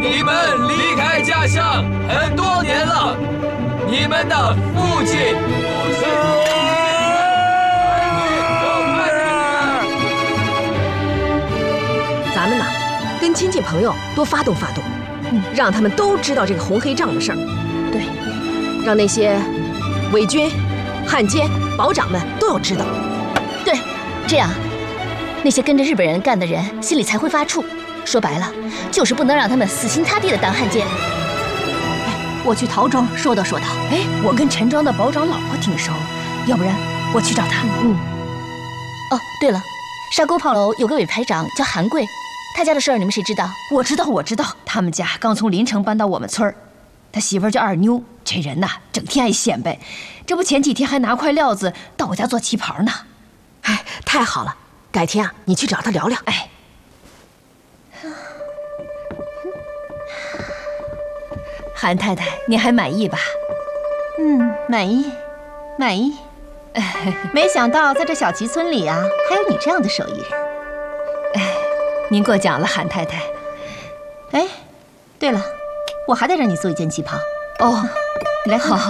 你们离开家乡很多年了，你们的父亲、母亲、儿女都看着你们。咱们呢，跟亲戚朋友多发动发动，让他们都知道这个红黑账的事儿。对，让那些伪军、汉奸、保长们都要知道。 对，这样，那些跟着日本人干的人心里才会发怵。说白了，就是不能让他们死心塌地的当汉奸。 哎，我去陶庄说道说道。哎，我跟陈庄的保长老婆挺熟，要不然我去找她。 哦，对了，沙沟炮楼有个伪排长叫韩贵，他家的事儿你们谁知道？ 我知道，他们家刚从临城搬到我们村儿，他媳妇儿叫二妞，这人呐，整天爱显摆，这不前几天还拿块料子到我家做旗袍呢。 哎，太好了，改天啊，你去找他聊聊。 哎。韩太太，您还满意吧？ 满意。没想到在这小旗村里啊，还有你这样的手艺人。 哎，您过奖了，韩太太。 哎，对了，我还得让你做一件旗袍。 哦， 你来看。好。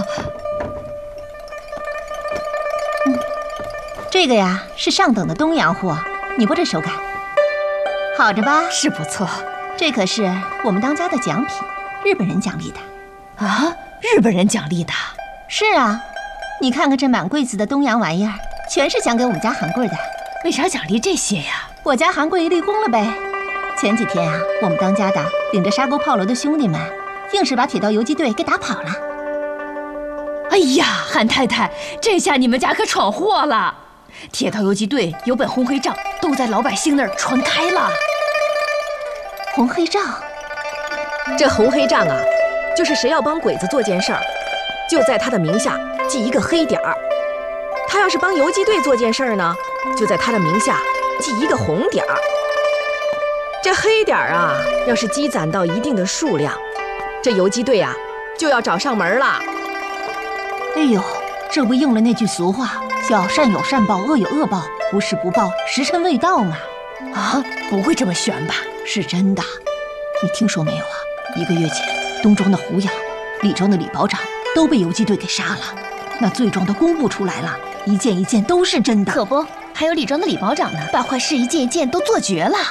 这个呀是上等的东洋货，你不这手感，好着吧？ 是不错。 这可是我们当家的奖品。日本人奖励的啊！日本人奖励的？ 是啊，你看看这满柜子的东洋玩意儿，全是奖给我们家韩贵的。 为啥奖励这些呀？ 我家韩贵立功了呗。前几天啊，我们当家的领着沙沟炮楼的兄弟们，硬是把铁道游击队给打跑了。 哎呀，韩太太，这下你们家可闯祸了！铁道游击队有本红黑账，都在老百姓那儿传开了。 红黑账？ 这红黑账啊，就是谁要帮鬼子做件事儿，就在他的名下记一个黑点儿；他要是帮游击队做件事儿呢，就在他的名下记一个红点儿。这黑点儿啊，要是积攒到一定的数量，这游击队啊就要找上门了。 哎呦，这不应了那句俗话，叫善有善报，恶有恶报，不是不报，时辰未到嘛。 啊，不会这么悬吧？ 是真的。你听说没有啊？1个月前，东庄的胡杨、李庄的李保长都被游击队给杀了，那罪状都公布出来了，一件一件都是真的。 可不，还有李庄的李保长呢，把坏事一件一件都做绝了。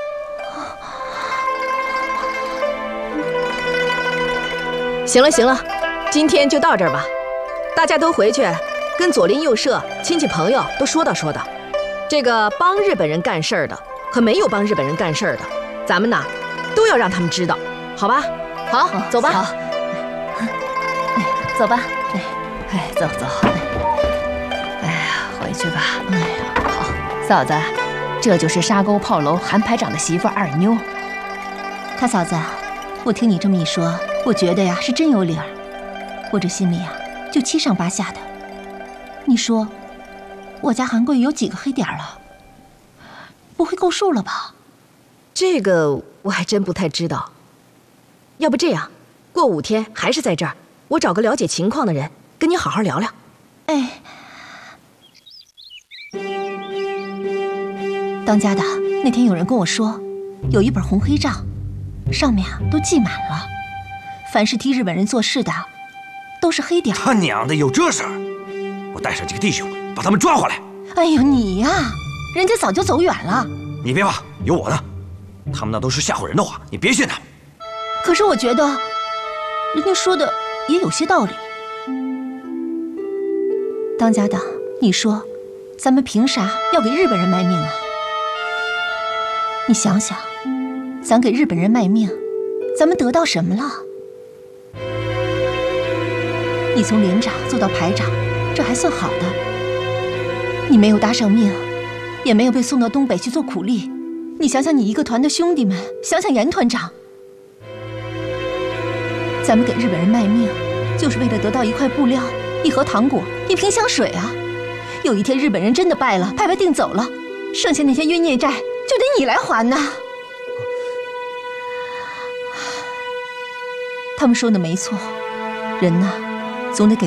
行了，今天就到这儿吧，大家都回去跟左邻右舍、亲戚朋友都说道，这个帮日本人干事儿的和没有帮日本人干事儿的，咱们呢都要让他们知道，好吧？好，走吧。 好， 走吧。 走。哎呀，回去吧。哎呀，好，嫂子，这就是沙沟炮楼韩排长的媳妇二妞。 他嫂子，我听你这么一说，我觉得呀是真有理儿，我这心里呀就七上八下的。你说，我家韩贵有几个黑点了？不会够数了吧？ 这个我还真不太知道。要不这样，过5天还是在这儿，我找个了解情况的人跟你好好聊聊。 哎，当家的，那天有人跟我说，有一本红黑账，上面啊都记满了，凡是替日本人做事的，都是黑点。 他娘的，有这事儿！我带上几个弟兄，把他们抓回来。 哎呦，你呀，人家早就走远了。 你别怕，有我呢。他们那都是吓唬人的话，你别信他们。 可是我觉得，人家说的也有些道理。当家的，你说，咱们凭啥要给日本人卖命啊？你想想，咱给日本人卖命，咱们得到什么了？你从连长做到排长，这还算好的。你没有搭上命，也没有被送到东北去做苦力。你想想你一个团的兄弟们，想想严团长。咱们给日本人卖命，就是为了得到一块布料、一盒糖果、一瓶香水啊！有一天日本人真的败了，派定走了，剩下那些冤孽债就得你来还呐！他们说的没错，人呐，总得给